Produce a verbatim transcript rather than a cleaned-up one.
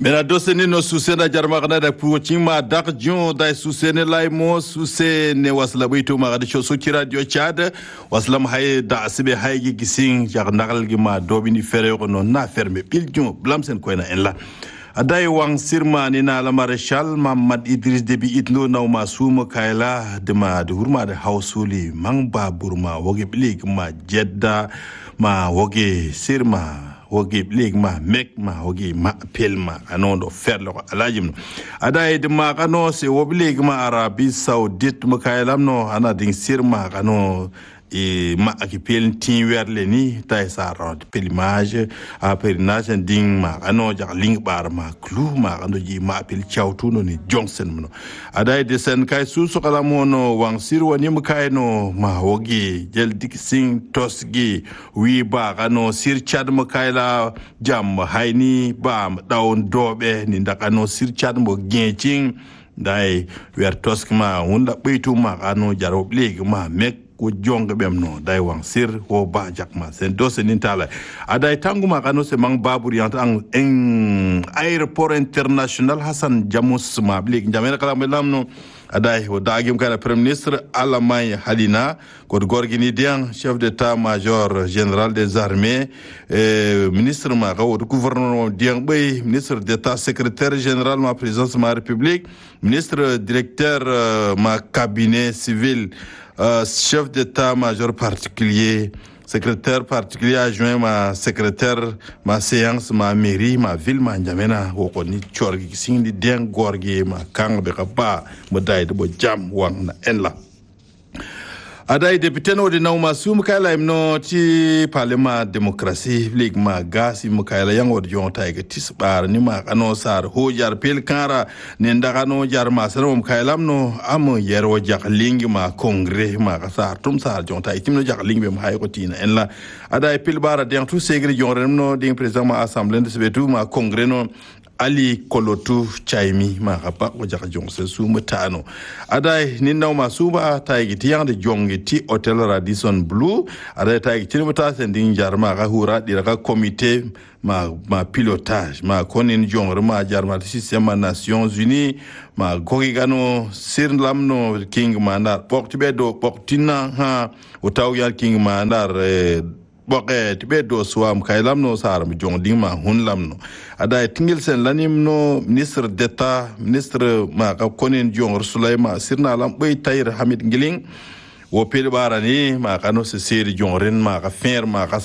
Mena doseni no susena jarmagana da puchima dak jon da susene lai mo susene wasla baitu magadi cho sukira dio chad waslam hay da asibe hay gi gisin jar nagal gi ma dobini fere ko no na ferme pil jon blamsen ko na en la aday wang sirma ni na la marshal Mamad Idris Debi itno na ma suma kayla de ma de hurma de hausuli mang ba burma woge blig ma jedda ma woge sirma wogi blig ma mek ma wogi ma pel ma ano do ferlo alajim ada de ma kano se woblig ma Arabi Saoudite ma kaylam no ana ding sir ma kano e ma akipel tin werle ni tay sa rod pelimage a perinage ding ma ano jak ling bar ma clou ma ando ji ma pel chawtu no ni Johnson no ada de sen kay su so kala mono wang sir woni ma kay no ma wogi jel dik sing tosgi wi ba kano sir chad ma kay la jam hayni ba dawn dobe ni ndakano sir chad mo gencing dai wer toskma hunda beitu ma kano jaro leg ma mek ko jonga bemno dai wang sir ho ba jakma sen dose nintala aday tanguma kano se mang babur yant ang en aéroport international Hassan Jamus ma blik jamena kala melamno aday o dagim kala premier ministre Alamay Halina ko gorgini dian chef d'état major général des armées euh ministre ma ko gouvernement dian bay ministre d'état secrétaire général ma présidence ma république ministre directeur euh, ma cabinet civil Euh, chef d'état-major particulier, secrétaire particulier adjoint, ma secrétaire, ma séance, ma mairie, ma ville, ma njamena, wokoni chorgi, sing di deng gorgi, ma kang beka ba, modai de bo jam wang na enla. Aday député no de na ma sum kala imno ti parlement démocratie lig ma gasi mu kala yang wod jon tay ga tisbar ni ma kano sar ho jar pel kara ne ndaga no jar ma sarom kala no am yero jak lingi ma congrès ma ka sar tum sar jon tay timno jak lingi be hay ko tina en la aday pel bara den tout segre jon remno ding président ma assemblée de sebetu ma congrès no Ali Kolotu Chaimi ma rapa ko jaka jongse su mutano adai ninna ma suba taigi tiang de jongi ti hotel Radisson Blue adai taigi ti muta sending jarma ga hura diraka comité ma ma pilotage ma konin jongre ma jarma système Nations Unies ma gogigano sirlamno king mandar poktibe do poktina ha utaw ya king mandar eh, boke tibe do swam kaylam no sar mi jong ding ma hun lam no ada tingil sen lanim no ministre d'état ministre ma ka konen jong Sulaima sirna lam bay tayir Hamid Ngiling wo pel barani ma kanu se seri jong ren ma ka fer ma ka